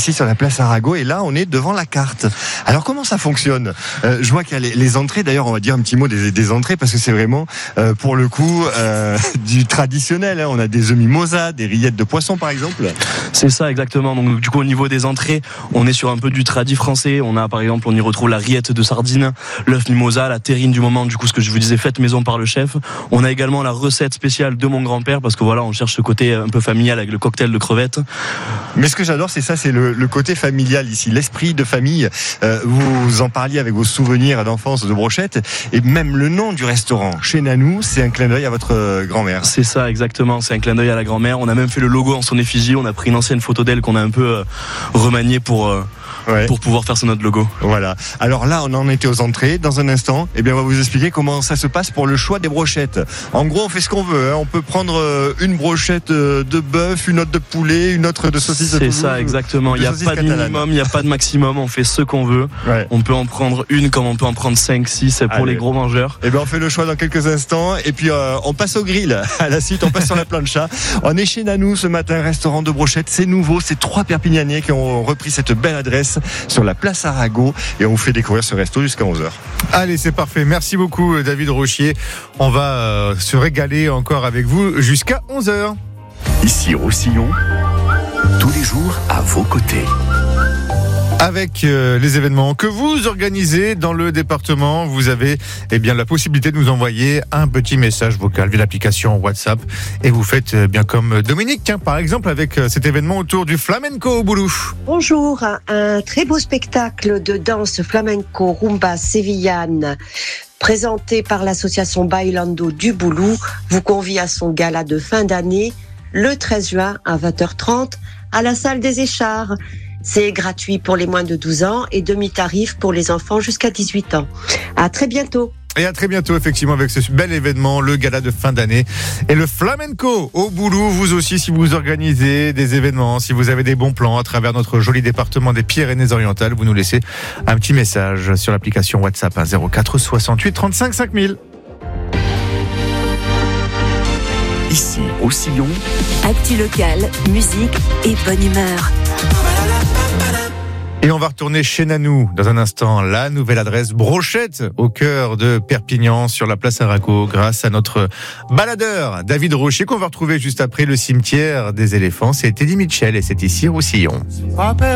ici sur la place Arago, et là on est devant la carte. Alors comment ça fonctionne ? Je vois qu'il y a les entrées, d'ailleurs on va dire un petit mot des entrées, parce que c'est vraiment pour le coup du traditionnel, hein. On a des œufs mimosa, des rillettes de poisson par exemple. C'est ça exactement, donc du coup au niveau des entrées, on est sur un peu du tradi français. On a par exemple, on y retrouve la rillette de sardine, l'œuf mimosa, la terrine du moment, du coup ce que je vous disais, faite maison par le chef. On a également la recette spéciale de mon grand-père, parce que voilà, on cherche ce côté un peu familial avec le cocktail de crevettes. Mais ce que j'adore, c'est ça, c'est le côté familial ici, l'esprit de famille. Vous en parliez avec vos souvenirs d'enfance de brochettes, et même le nom du restaurant, chez Nanou, c'est un clin d'œil à votre grand-mère. C'est ça exactement, c'est un clin d'œil à la grand-mère. On a même fait le logo en son effigie, on a pris une ancienne photo d'elle qu'on a un peu remaniée pour pouvoir faire sur notre logo. Voilà. Alors là, on en était aux entrées. Dans un instant, on va vous expliquer comment ça se passe pour le choix des brochettes. En gros, on fait ce qu'on veut, hein. On peut prendre une brochette de bœuf, une autre de poulet, une autre de saucisse de Toulouse. C'est ça, exactement. Il n'y a pas de minimum, il n'y a pas de maximum. On fait ce qu'on veut. Ouais. On peut en prendre une comme on peut en prendre 5, 6 pour les gros mangeurs. On fait le choix dans quelques instants. Et puis, on passe au grill. À la suite, on passe sur la plancha. On est chez Nanou ce matin, restaurant de brochettes. C'est nouveau. C'est 3 Perpignanais qui ont repris cette belle adresse sur la place Arago, et on vous fait découvrir ce resto jusqu'à 11h. Allez, c'est parfait. Merci beaucoup David Rochier. On va se régaler encore avec vous jusqu'à 11h. Ici Roussillon, tous les jours à vos côtés. Avec les événements que vous organisez dans le département, vous avez la possibilité de nous envoyer un petit message vocal via l'application WhatsApp, et vous faites bien comme Dominique, par exemple avec cet événement autour du flamenco au Boulou. Bonjour, un très beau spectacle de danse flamenco rumba sévillane présenté par l'association Bailando du Boulou vous convie à son gala de fin d'année le 13 juin à 20h30 à la salle des Échards. C'est gratuit pour les moins de 12 ans et demi-tarif pour les enfants jusqu'à 18 ans. À très bientôt. Et à très bientôt, effectivement, avec ce bel événement, le gala de fin d'année et le flamenco au Boulou. Vous aussi, si vous organisez des événements, si vous avez des bons plans à travers notre joli département des Pyrénées-Orientales, vous nous laissez un petit message sur l'application WhatsApp 04 68 35 5000. Ici, Roussillon. Actu locale, musique et bonne humeur. Et on va retourner chez Nanou dans un instant. La nouvelle adresse brochette au cœur de Perpignan sur la place Arago, grâce à notre baladeur David Rochier, qu'on va retrouver juste après le cimetière des éléphants. C'est Eddie Mitchell et c'est ici Roussillon.